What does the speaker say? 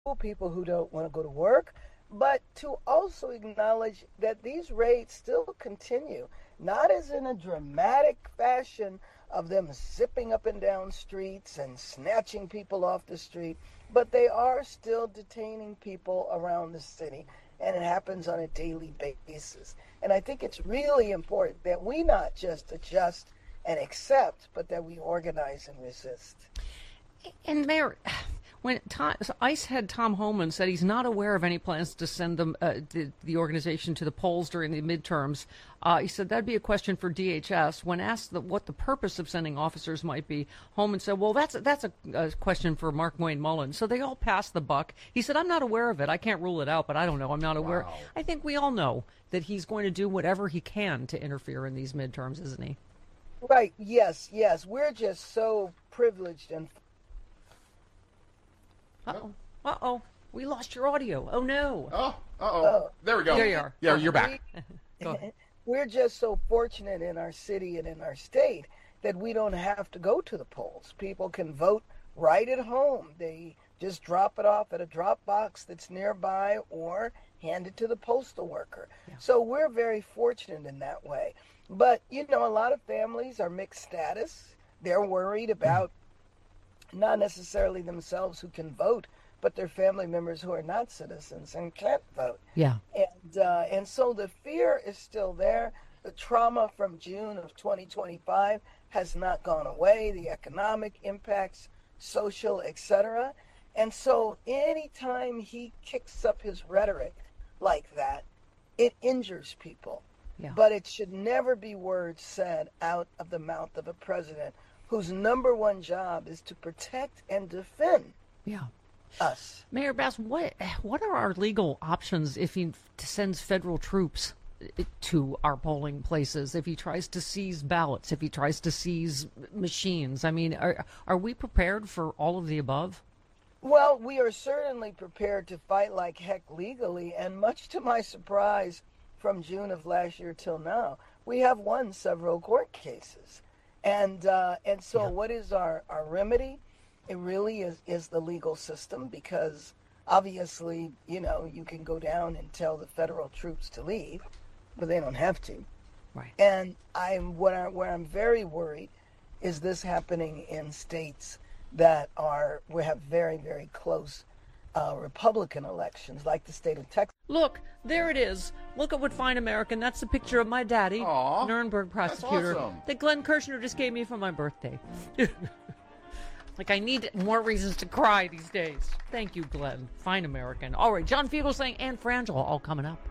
people who don't want to go to work, but to also acknowledge that these raids still continue, not as in a dramatic fashion of them zipping up and down streets and snatching people off the street, but they are still detaining people around the city, and it happens on a daily basis. And I think it's really important that we not just adjust and accept, but that we organize and resist. And Mayor, when ICE head Tom Homan said he's not aware of any plans to send them the organization to the polls during the midterms, he said that'd be a question for DHS. When asked what the purpose of sending officers might be, Homan said, "Well, that's a question for Markwayne Mullin." So they all passed the buck. He said, "I'm not aware of it. I can't rule it out, but I don't know. I'm not aware." Wow. I think we all know that he's going to do whatever he can to interfere in these midterms, isn't he? Right. Yes. We're just so privileged and. Uh-oh. We lost your audio. Oh, no. There we go. There you are. Yeah, you're back. We're just so fortunate in our city and in our state that we don't have to go to the polls. People can vote right at home. They just drop it off at a drop box that's nearby or hand it to the postal worker. Yeah. So we're very fortunate in that way. But, a lot of families are mixed status. They're worried about not necessarily themselves who can vote, but their family members who are not citizens and can't vote. Yeah. And so the fear is still there. The trauma from June of 2025 has not gone away. The economic impacts, social, etc. And so anytime he kicks up his rhetoric like that, it injures people. Yeah. But it should never be words said out of the mouth of a president whose number one job is to protect and defend us. Mayor Bass, what are our legal options if he sends federal troops to our polling places, if he tries to seize ballots, if he tries to seize machines? I mean, are we prepared for all of the above? Well, we are certainly prepared to fight like heck legally, and much to my surprise, from June of last year till now, we have won several court cases. And so what is our remedy? It really is the legal system, because obviously, you can go down and tell the federal troops to leave, but they don't have to. Right. And where I'm very worried is this happening in states that we have very, very close Republican elections, like the state of Texas. Look, there it is. Look at what fine American. That's a picture of my daddy, Aww, Nuremberg prosecutor, that's awesome. that Glenn Kirshner just gave me for my birthday. Like, I need more reasons to cry these days. Thank you, Glenn. Fine American. All right, John Fugelsang and Frangela all coming up.